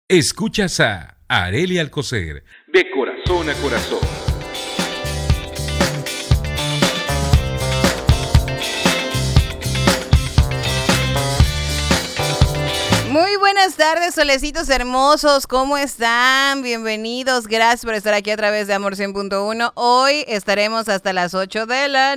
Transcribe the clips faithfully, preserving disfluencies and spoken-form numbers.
Escuchas a Arely Alcocer, de corazón a corazón. Muy buenas tardes, solecitos hermosos, ¿cómo están? Bienvenidos, gracias por estar aquí a través de Amor cien punto uno. Hoy estaremos hasta las ocho de la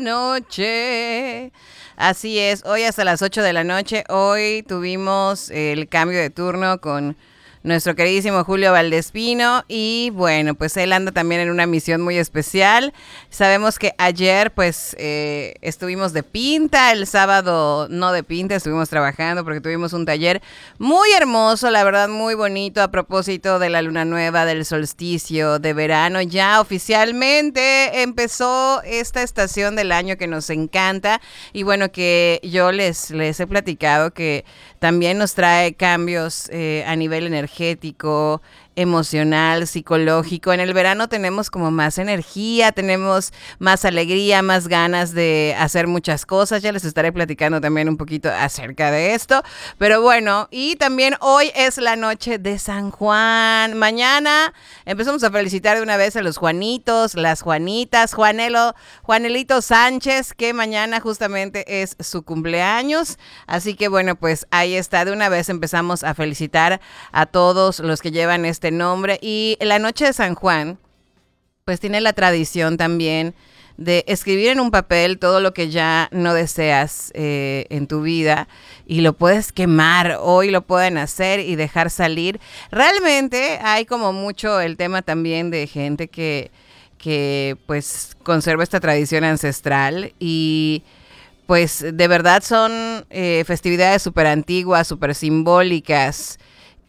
noche. Así es, hoy hasta las ocho de la noche. Hoy tuvimos el cambio de turno con nuestro queridísimo Julio Valdespino y bueno, pues él anda también en una misión muy especial. Sabemos que ayer pues eh, estuvimos de pinta, el sábado no de pinta, estuvimos trabajando porque tuvimos un taller muy hermoso, la verdad muy bonito a propósito de la luna nueva, del solsticio de verano. Ya oficialmente empezó esta estación del año que nos encanta y bueno, que yo les, les he platicado que también nos trae cambios eh, a nivel energético, emocional, psicológico. En el verano tenemos como más energía, tenemos más alegría, más ganas de hacer muchas cosas. Ya les estaré platicando también un poquito acerca de esto. Pero bueno, y también hoy es la noche de San Juan. Mañana empezamos a felicitar de una vez a los Juanitos, las Juanitas, Juanelo, Juanelito Sánchez, que mañana justamente es su cumpleaños. Así que bueno, pues ahí está. De una vez empezamos a felicitar a todos los que llevan este nombre. Y la noche de San Juan pues tiene la tradición también de escribir en un papel todo lo que ya no deseas eh, en tu vida y lo puedes quemar. Hoy lo pueden hacer y dejar salir. Realmente hay como mucho el tema también de gente que, que pues conserva esta tradición ancestral y pues de verdad son eh, festividades súper antiguas, súper simbólicas.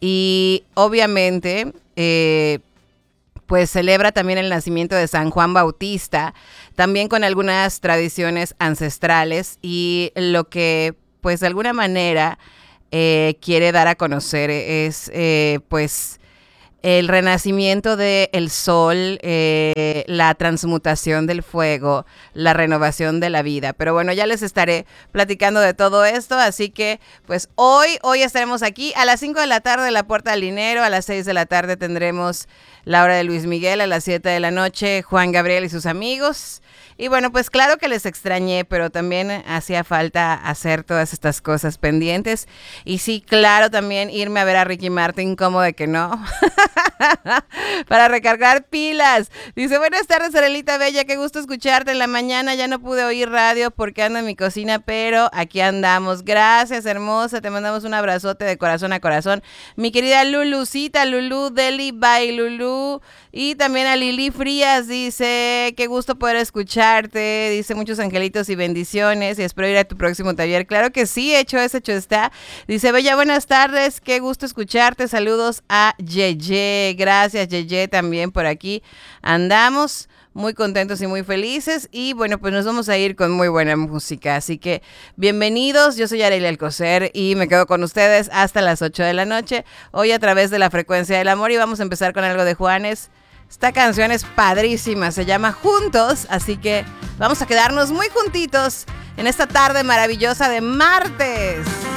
Y obviamente, eh, pues celebra también el nacimiento de San Juan Bautista, también con algunas tradiciones ancestrales y lo que, pues de alguna manera, eh, quiere dar a conocer es, eh, pues, el renacimiento del sol, eh, la transmutación del fuego, la renovación de la vida. Pero bueno, ya les estaré platicando de todo esto, así que pues hoy, hoy estaremos aquí a las cinco de la tarde La Puerta del Dinero, a las seis de la tarde tendremos la hora de Luis Miguel, a las siete de la noche Juan Gabriel y sus amigos. Y bueno, pues claro que les extrañé, pero también hacía falta hacer todas estas cosas pendientes. Y sí, claro, también irme a ver a Ricky Martin, como de que no. Para recargar pilas. Dice, buenas tardes, Arelita Bella, qué gusto escucharte en la mañana. Ya no pude oír radio porque ando en mi cocina, pero aquí andamos. Gracias, hermosa, te mandamos un abrazote de corazón a corazón. Mi querida Lulucita, Lulu, Deli, bye, Lulu. Y también a Lili Frías, dice, qué gusto poder escucharte. Dice, muchos angelitos y bendiciones y espero ir a tu próximo taller. Claro que sí, hecho es, hecho está. Dice, Bella, buenas tardes, qué gusto escucharte. Saludos a Yeye. Gracias, Yeye, también por aquí andamos muy contentos y muy felices. Y bueno, pues nos vamos a ir con muy buena música. Así que bienvenidos, yo soy Arely Alcocer y me quedo con ustedes hasta las ocho de la noche. Hoy a través de la frecuencia del amor y vamos a empezar con algo de Juanes. Esta canción es padrísima, se llama Juntos, así que vamos a quedarnos muy juntitos en esta tarde maravillosa de martes.